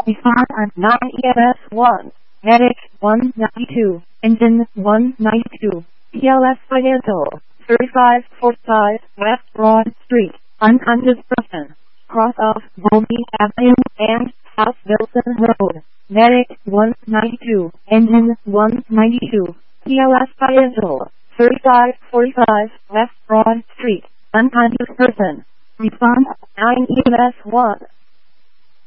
Respond on 9 EMS 1. Medic 192. Engine 192. PLS Financial 3545 West Broad Street. Unconscious person. Cross off Volney Avenue and South Wilson Road. Medic 192. Engine 192. PLS Financial 3545 West Broad Street. Unconscious person. Respond 9 EMS 1.